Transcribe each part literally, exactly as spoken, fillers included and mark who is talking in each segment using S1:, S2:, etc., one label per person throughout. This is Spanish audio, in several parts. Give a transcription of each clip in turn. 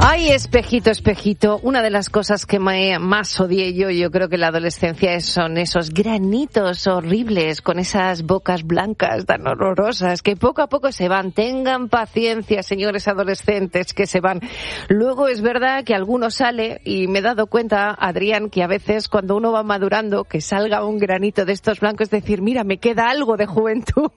S1: Ay, espejito, espejito, una de las cosas que me, más odié yo, yo creo que en la adolescencia es, son esos granitos horribles con esas bocas blancas tan horrorosas que poco a poco se van. Tengan paciencia, señores adolescentes, que se van. Luego es verdad que alguno sale, y me he dado cuenta, Adrián, que a veces cuando uno va madurando, que salga un granito de estos blancos, es decir, mira, me queda algo de juventud.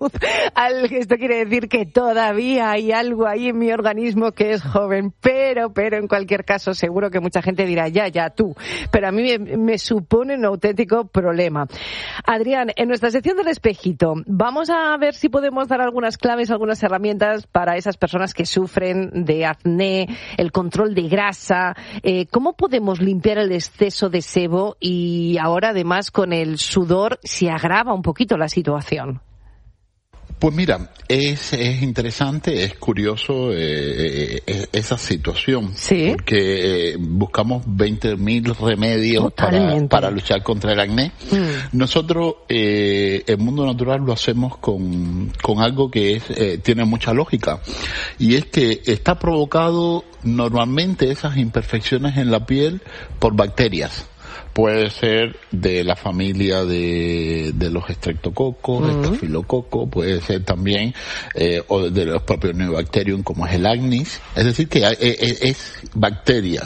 S1: Esto quiere decir que todavía hay algo ahí en mi organismo que es joven, pero pero en cualquier caso seguro que mucha gente dirá, ya, ya, tú. Pero a mí me, me supone un auténtico problema. Adrián, en nuestra sección del espejito, vamos a ver si podemos dar algunas claves, algunas herramientas para esas personas que sufren de acné, el control de grasa. Eh, ¿Cómo podemos limpiar el exceso de sebo? Y ahora, además, con el sudor, se agrava un poquito la situación.
S2: Pues mira, es, es interesante, es curioso eh, eh, esa situación,
S1: ¿sí?
S2: Porque eh, buscamos veinte mil remedios para, para luchar contra el acné. Mm. Nosotros, eh, el Mundo Natural lo hacemos con, con algo que es, eh, tiene mucha lógica, y es que está provocado normalmente esas imperfecciones en la piel por bacterias. Puede ser de la familia de, de los estreptococos, uh-huh. estafilococo, puede ser también eh, o de los propios neobacterium como es el acnis. Es decir, que es, es, es bacteria.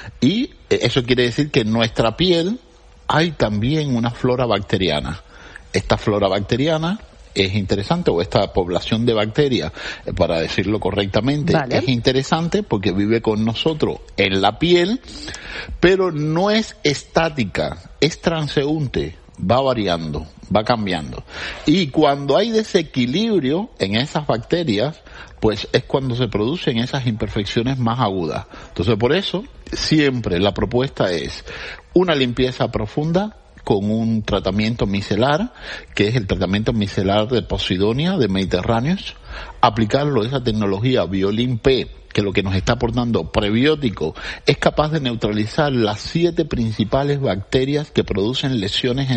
S2: Y eso quiere decir que en nuestra piel hay también una flora bacteriana. Esta flora bacteriana es interesante, o esta población de bacterias, para decirlo correctamente, vale. Es interesante porque vive con nosotros en la piel, pero no es estática, es transeúnte, va variando, va cambiando. Y cuando hay desequilibrio en esas bacterias, pues es cuando se producen esas imperfecciones más agudas. Entonces, por eso, siempre la propuesta es una limpieza profunda, con un tratamiento micelar, que es el tratamiento micelar de Posidonia, de Mediterráneos, aplicarlo, esa tecnología Biolin P, que lo que nos está aportando prebiótico, es capaz de neutralizar las siete principales bacterias que producen lesiones en